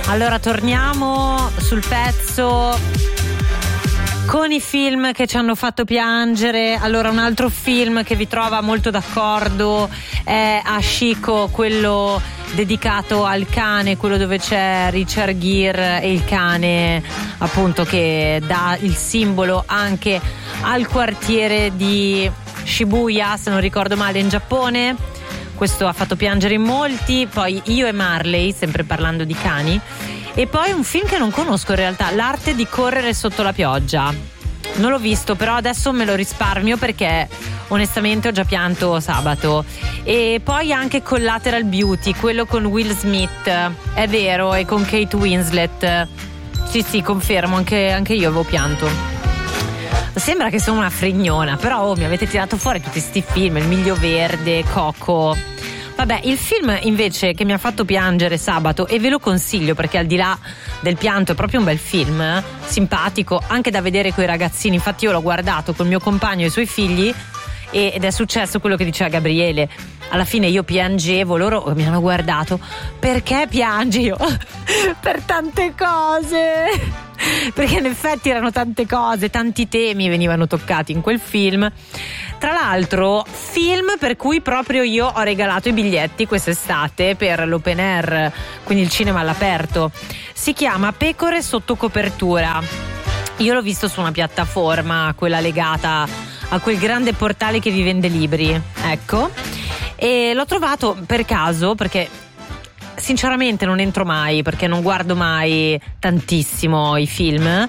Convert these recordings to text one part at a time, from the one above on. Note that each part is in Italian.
Allora torniamo sul pezzo con i film che ci hanno fatto piangere. Allora, un altro film che vi trova molto d'accordo è Hachiko, quello dedicato al cane, quello dove c'è Richard Gere e il cane, appunto, che dà il simbolo anche al quartiere di Shibuya, se non ricordo male, in Giappone. Questo ha fatto piangere in molti. Poi Io e Marley, sempre parlando di cani. E poi un film che non conosco in realtà, L'arte di correre sotto la pioggia. Non l'ho visto, però adesso me lo risparmio perché onestamente ho già pianto sabato. E poi anche Collateral Beauty, quello con Will Smith, è vero, e con Kate Winslet. Sì, confermo, anche io avevo pianto. Sembra che sono una frignona, però mi avete tirato fuori tutti sti film, Il Miglio Verde, Coco. Vabbè, il film invece che mi ha fatto piangere sabato, e ve lo consiglio perché al di là del pianto è proprio un bel film, simpatico, anche da vedere coi ragazzini. Infatti io l'ho guardato col mio compagno e i suoi figli ed è successo quello che diceva Gabriele. Alla fine io piangevo, loro mi hanno guardato. Perché piangi? Io per tante cose, perché in effetti erano tante cose, tanti temi venivano toccati in quel film. Tra l'altro, film per cui proprio io ho regalato i biglietti quest'estate per l'open air, quindi il cinema all'aperto. Si chiama Pecore sotto copertura. Io l'ho visto su una piattaforma, quella legata a quel grande portale che vi vende libri, ecco. E l'ho trovato per caso, perché sinceramente non entro mai, perché non guardo mai tantissimo i film.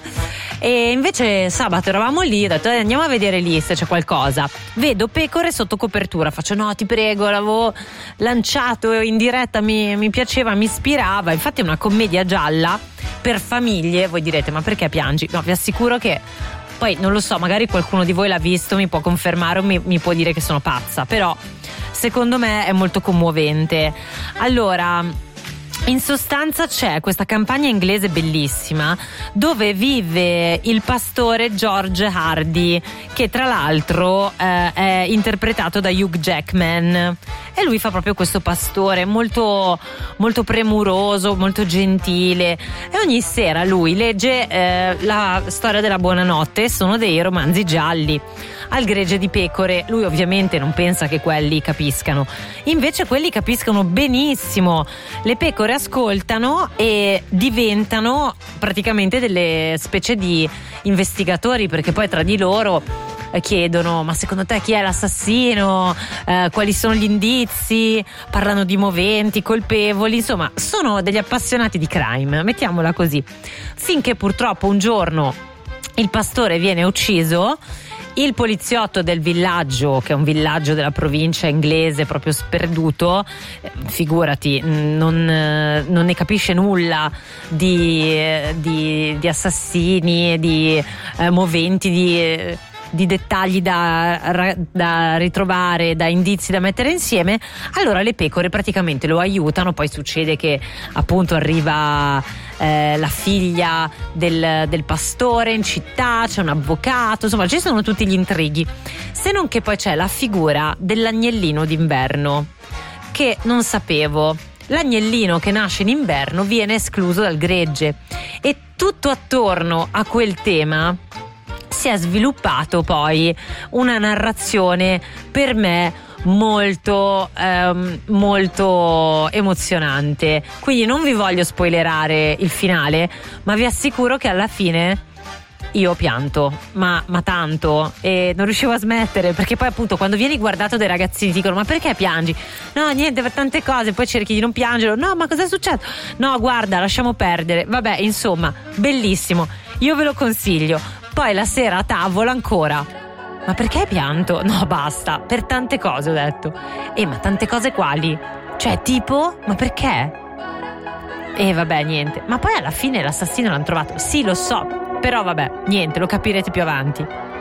E invece sabato eravamo lì, ho detto andiamo a vedere lì se c'è qualcosa. Vedo Pecore sotto copertura, faccio no, ti prego, l'avevo lanciato in diretta, mi piaceva, mi ispirava. Infatti è una commedia gialla per famiglie. Voi direte ma perché piangi? No, vi assicuro che poi non lo so, magari qualcuno di voi l'ha visto, mi può confermare o mi può dire che sono pazza, però secondo me è molto commovente. Allora, in sostanza c'è questa campagna inglese bellissima dove vive il pastore George Hardy, che tra l'altro è interpretato da Hugh Jackman, e lui fa proprio questo pastore molto, molto premuroso, molto gentile, e ogni sera lui legge la storia della buonanotte. Sono dei romanzi gialli al gregge di pecore. Lui ovviamente non pensa che quelli capiscano, invece quelli capiscono benissimo. Le pecore ascoltano e diventano praticamente delle specie di investigatori, perché poi tra di loro chiedono ma secondo te chi è l'assassino, quali sono gli indizi, parlano di moventi, colpevoli, insomma sono degli appassionati di crime, mettiamola così, finché purtroppo un giorno il pastore viene ucciso. Il poliziotto del villaggio, che è un villaggio della provincia inglese proprio sperduto, figurati, non ne capisce nulla di assassini, di moventi, di dettagli da ritrovare, da indizi da mettere insieme. Allora le pecore praticamente lo aiutano. Poi succede che appunto arriva la figlia del pastore in città, c'è un avvocato, insomma ci sono tutti gli intrighi, se non che poi c'è la figura dell'agnellino d'inverno, che non sapevo. L'agnellino che nasce in inverno viene escluso dal gregge, e tutto attorno a quel tema si è sviluppato poi una narrazione per me molto emozionante. Quindi non vi voglio spoilerare il finale, ma vi assicuro che alla fine io ho pianto, ma tanto, e non riuscivo a smettere, perché poi appunto quando vieni guardato dai ragazzini ti dicono ma perché piangi? No, niente, per tante cose, poi cerchi di non piangere. No, ma cosa è successo? No, guarda, lasciamo perdere. Vabbè, insomma, bellissimo, io ve lo consiglio. Poi la sera a tavola ancora. Ma perché hai pianto? No, basta, per tante cose ho detto. Ma tante cose quali? Cioè, tipo, ma perché? Vabbè, niente. Ma poi alla fine l'assassino l'hanno trovato. Sì, lo so, però vabbè, niente, lo capirete più avanti.